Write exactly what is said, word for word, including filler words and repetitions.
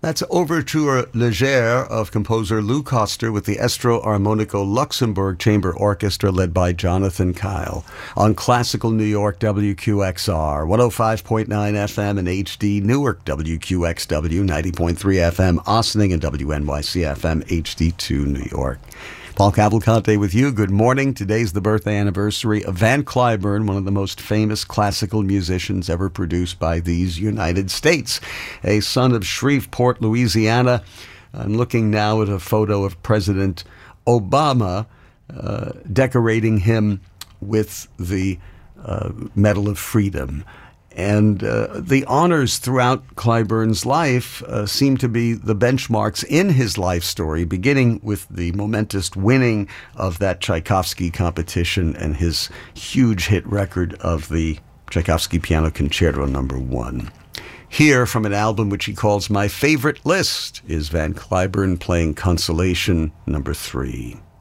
That's Overture Légère of composer Lou Koster with the Estro Armonico Luxembourg Chamber Orchestra led by Jonathan Kyle on Classical New York W Q X R, one oh five point nine F M in H D, Newark W Q X W, ninety point three F M, Ossining, and W N Y C F M H D two New York. Paul Cavalcante with you. Good morning. Today's the birthday anniversary of Van Cliburn, one of the most famous classical musicians ever produced by these United States. A son of Shreveport, Louisiana. I'm looking now at a photo of President Obama uh, decorating him with the uh, Medal of Freedom. And uh, the honors throughout Cliburn's life uh, seem to be the benchmarks in his life story, beginning with the momentous winning of that Tchaikovsky competition and his huge hit record of the Tchaikovsky Piano Concerto Number One. Here, from an album which he calls My Favorite List, is Van Cliburn playing Consolation Number Three.